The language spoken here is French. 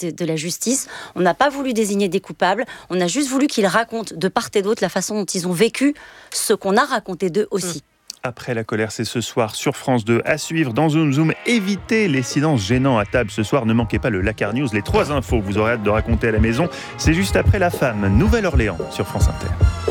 de la justice. On n'a pas voulu désigner des coupables. On a juste voulu qu'ils racontent de part et d'autre la façon dont ils ont vécu ce qu'on a raconté d'eux aussi. Après la colère, c'est ce soir sur France 2. À suivre dans Zoom Zoom. Évitez les silences gênants à table ce soir. Ne manquez pas le Lakar News, les 3 infos que vous aurez hâte de raconter à la maison. C'est juste après La Femme, Nouvelle-Orléans sur France Inter.